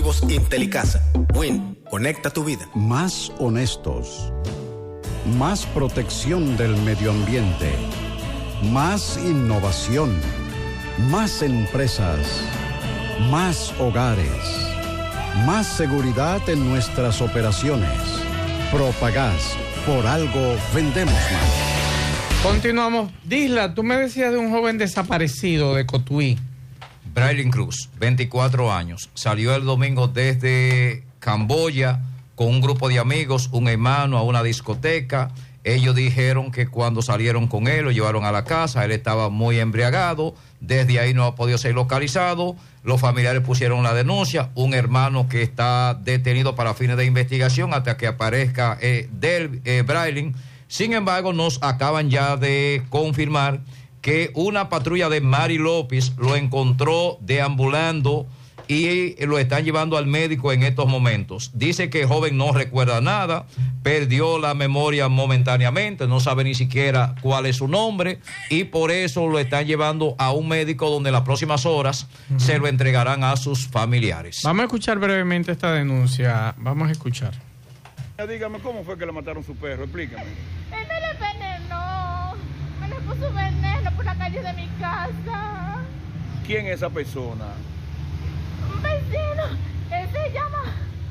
nuevos Intelicasa. Win, conecta tu vida. Más honestos. Más protección del medio ambiente. Más innovación. Más empresas. Más hogares. Más seguridad en nuestras operaciones. Propagás. Por algo vendemos más. Continuamos. Disla, tú me decías de un joven desaparecido de Cotuí. Braylin Cruz, 24 años. Salió el domingo desde Camboya con un grupo de amigos, un hermano, a una discoteca. Ellos dijeron que cuando salieron con él, lo llevaron a la casa, él estaba muy embriagado, desde ahí no ha podido ser localizado, los familiares pusieron la denuncia, un hermano que está detenido para fines de investigación hasta que aparezca Braylin. Sin embargo, nos acaban ya de confirmar que una patrulla de Mari López lo encontró deambulando y lo están llevando al médico en estos momentos. Dice que el joven no recuerda nada, perdió la memoria momentáneamente, no sabe ni siquiera cuál es su nombre y por eso lo están llevando a un médico donde en las próximas horas se lo entregarán a sus familiares. Vamos a escuchar brevemente esta denuncia. Vamos a escuchar. Dígame, ¿cómo fue que le mataron su perro? Explícame. Él me le envenenó. Me le puso veneno por la calle de mi casa. ¿Quién es esa persona? Un vecino. Él se llama...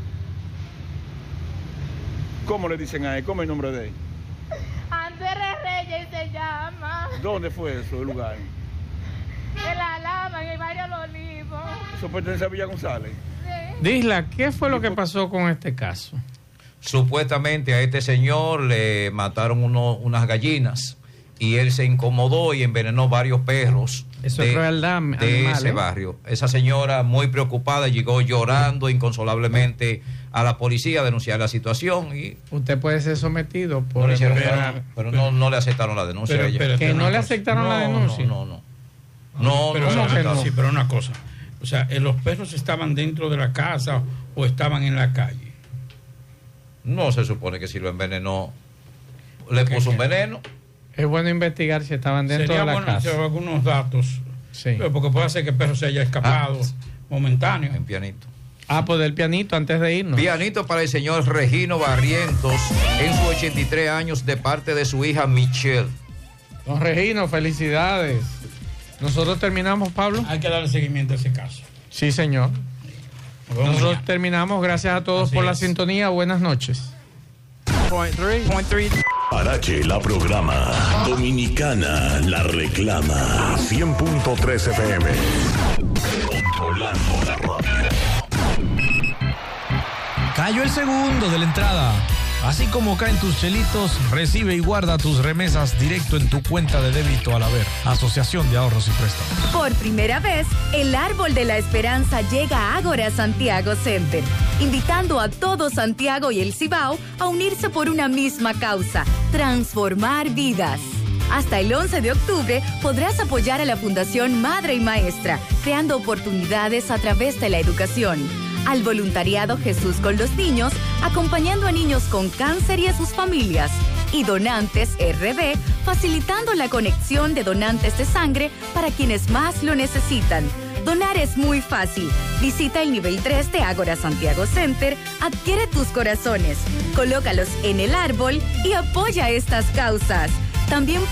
¿Cómo le dicen a él? ¿Cómo es el nombre de él? Andrés Reyes se llama. ¿Dónde fue eso, el lugar? En La Lama, en el barrio Los Olivos. ¿Eso pertenece a Villa González? Sí. Disla, ¿qué fue lo que pasó con este caso? Supuestamente a este señor le mataron unas gallinas y él se incomodó y envenenó varios perros. Eso es crueldad de ese barrio. Esa señora muy preocupada llegó llorando inconsolablemente a la policía a denunciar la situación y usted puede ser sometido por pero no le aceptaron la denuncia a ella. Que no le aceptaron la denuncia. No, sí, pero una cosa, o sea, ¿los perros estaban dentro de la casa o estaban en la calle? No se supone que si lo envenenó le puso un veneno. Es bueno investigar si estaban dentro de la casa. Sería bueno algunos datos, sí. Porque puede ser que el perro se haya escapado momentáneo. En pianito. Pues del pianito antes de irnos. Pianito para el señor Regino Barrientos en sus 83 años de parte de su hija Michelle. Don Regino, felicidades. Nosotros terminamos, Pablo. Hay que darle seguimiento a ese caso. Sí, señor. Nosotros terminamos. Gracias a todos por la sintonía. Buenas noches. Parache la programa. Dominicana la reclama. 100.3 FM. Controlando la radio. Cayó el segundo de la entrada. Así como caen tus chelitos, recibe y guarda tus remesas directo en tu cuenta de débito al haber. Asociación de Ahorros y Préstamos. Por primera vez, el Árbol de la Esperanza llega a Ágora Santiago Center, invitando a todo Santiago y el Cibao a unirse por una misma causa: transformar vidas. Hasta el 11 de octubre podrás apoyar a la Fundación Madre y Maestra, creando oportunidades a través de la educación. Al voluntariado Jesús con los niños, acompañando a niños con cáncer y a sus familias. Y Donantes RD, facilitando la conexión de donantes de sangre para quienes más lo necesitan. Donar es muy fácil. Visita el nivel 3 de Ágora Santiago Center, adquiere tus corazones, colócalos en el árbol y apoya estas causas. También